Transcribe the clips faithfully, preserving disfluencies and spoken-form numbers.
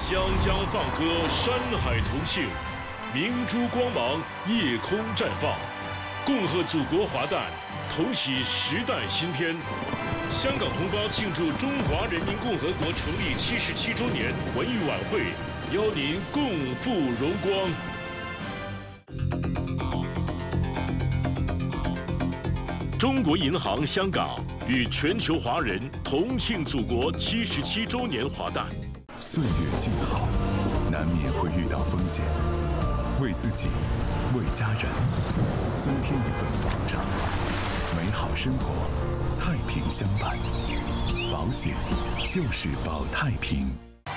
湘江放歌，山海同庆，明珠光芒，夜空绽放，恭贺祖国华诞，同喜时代新篇。香港同胞庆祝中华人民共和国成立七十七周年文艺晚会，邀您共赴荣光。中国银行香港与全球华人同庆祖国七十七周年华诞。 岁月静好，难免会遇到风险，为自己，为家人，增添一份保障，美好生活，太平相伴。保险就是保太平。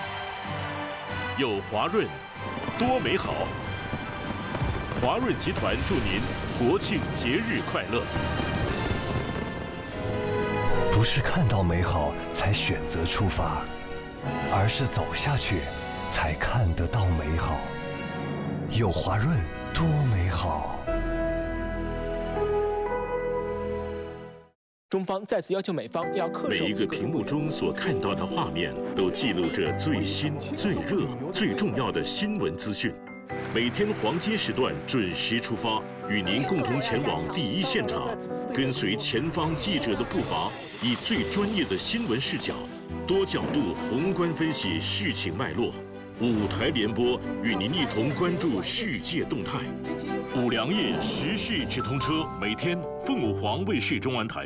有华润，多美好。华润集团祝您国庆节日快乐。 不是看到美好才选择出发，而是走下去才看得到美好。有华润，多美好。 中方再次要求美方要恪守。 每一个屏幕中所看到的画面，都记录着最新、最热、最重要的新闻资讯。每天黄金时段准时出发，与您共同前往第一现场，跟随前方记者的步伐，以最专业的新闻视角，多角度宏观分析事情脉络。五台联播与您一同关注世界动态。五粮液时事直通车，每天凤凰卫视中文台。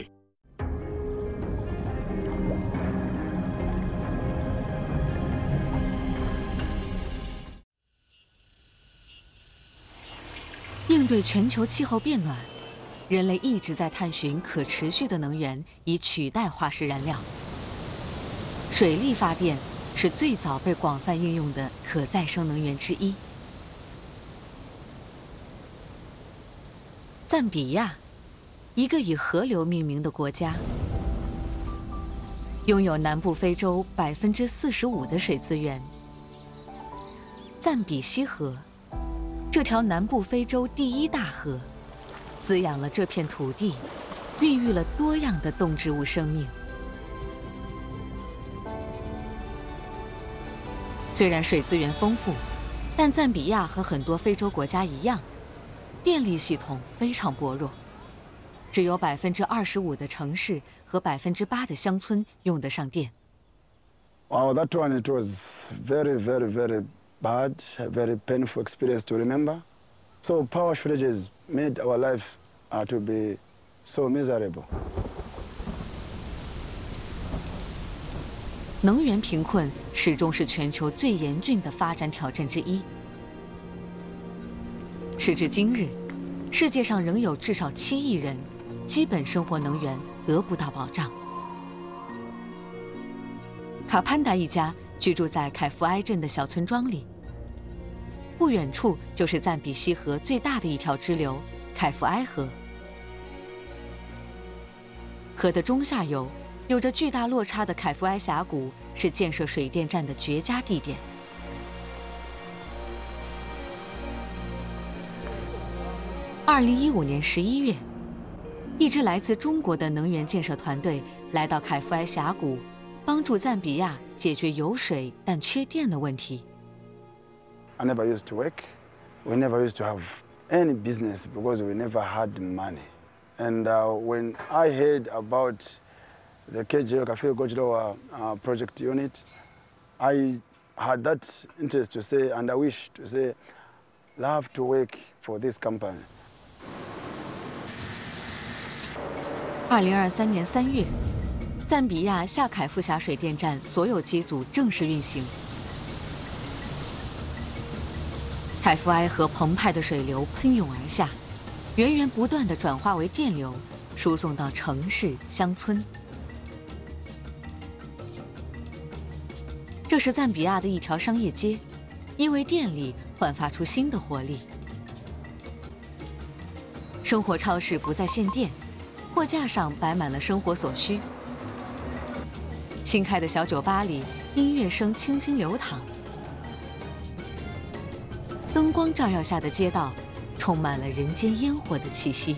应对全球气候变暖，人类一直在探寻可持续的能源，以取代化石燃料。水力发电是最早被广泛应用的可再生能源之一。赞比亚，一个以河流命名的国家，拥有南部非洲百分之四十五的水资源。赞比西河，这条南部非洲第一大河，滋养了这片土地，孕育了多样的动植物生命。虽然水资源丰富，但赞比亚和很多非洲国家一样，电力系统非常薄弱，只有百分之二十五的城市和百分之八的乡村用得上电。 Wow, that one it was very, very, very bad, a very painful experience to remember. So power shortages made our life uh, to be so miserable. 能源贫困始终是全球最严峻的发展挑战之一。时至今日，世界上仍有至少七亿人基本生活能源得不到保障。卡潘达一家居住在凯福埃镇的小村庄里，不远处就是赞比西河最大的一条支流——凯福埃河。河的中下游有着巨大落差的凯福埃峡谷是建设水电站的绝佳地点。二零一五年十一月，一支来自中国的能源建设团队来到凯福埃峡谷，帮助赞比亚解决有水但缺电的问题。 I never used to work. We never used to have any business because we never had money. And uh, when I heard about the K J O Kafue Gojlowa uh, project unit, I had that interest to say, and I wish to say, love to work for this company. 二零二三年三月，赞比亚夏凯富峡水电站所有机组正式运行。凯福埃河澎湃的水流喷涌而下，源源不断地转化为电流，输送到城市、乡村。这是赞比亚的一条商业街，因为电力焕发出新的活力。生活超市不再限电，货架上摆满了生活所需。新开的小酒吧里，音乐声清新流淌。灯光照耀下的街道，充满了人间烟火的气息。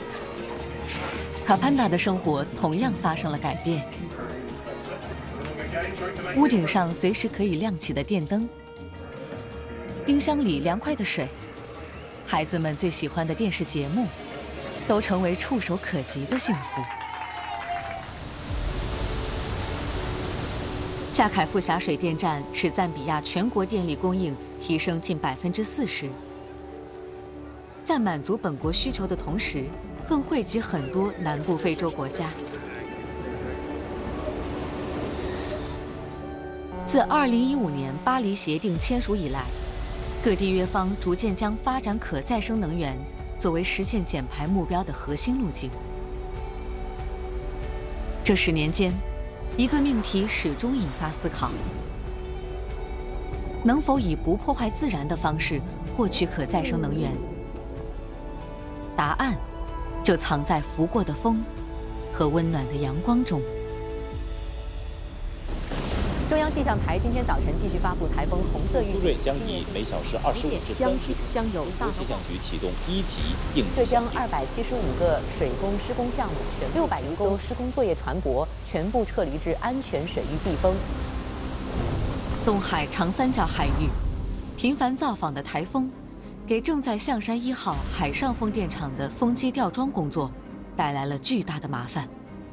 卡潘达的生活同样发生了改变。 屋顶上随时可以亮起的电灯，冰箱里凉快的水，孩子们最喜欢的电视节目，都成为触手可及的幸福。夏凯夫峡水电站使赞比亚全国电力供应提升近百分之四十，在满足本国需求的同时，更惠及很多南部非洲国家。自二零一五年巴黎协定签署以来，各缔约方逐渐将发展可再生能源作为实现减排目标的核心路径。这十年间，一个命题始终引发思考：能否以不破坏自然的方式获取可再生能源？答案就藏在拂过的风和温暖的阳光中。 中央气象台今天早晨继续发布台风红色预警， 苏瑞将以每小时二十五至三十， 将由大气象局启动一级应急。 浙江二百七十五个水工施工项目，六百余艘施工作业船舶全部撤离至安全水域避风。 东海长三角海域，频繁造访的台风，给正在象山一号海上风电场的风机吊装工作带来了巨大的麻烦。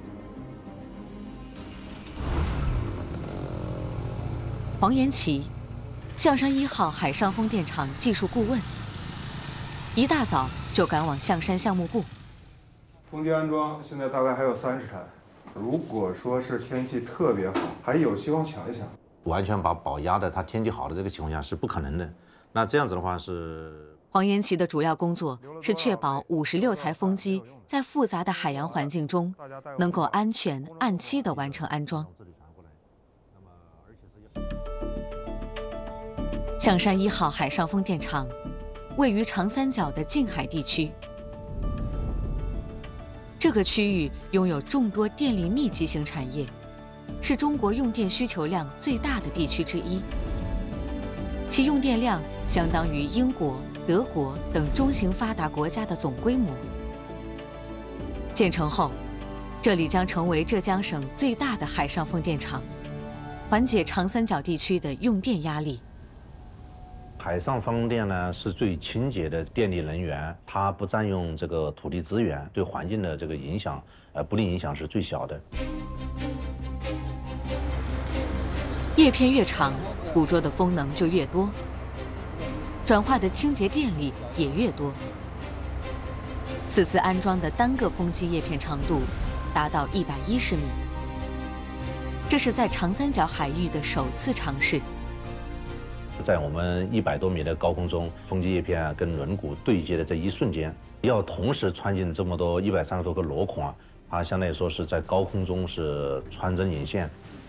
黄延奇，象山一号海上风电场技术顾问，一大早就赶往象山项目部。 风机安装现在大概还有三十台，如果说是天气特别好，还有希望抢一抢。 完全把宝压在它天气好的这个情况下是不可能的。那这样子的话是。 黄延奇的主要工作是确保五十六台风机在复杂的海洋环境中能够安全按期地完成安装。象山一号海上风电场位于长三角的近海地区，这个区域拥有众多电力密集型产业，是中国用电需求量最大的地区之一，其用电量相当于英国、德国等中型发达国家的总规模。建成后，这里将成为浙江省最大的海上风电场，缓解长三角地区的用电压力。 海上风电呢是最清洁的电力能源，它不占用这个土地资源，对环境的这个影响，呃，不利影响是最小的。 叶片越长，捕捉的风能就越多，转化的清洁电力也越多。此次安装的单个风机叶片长度达到一百一十米，这是在长三角海域的首次尝试。 在我们一百多米的高空中，风机叶片啊跟轮毂对接的这一瞬间，要同时穿进这么多一百三十多个螺孔啊，它相当于说是在高空中是穿针引线，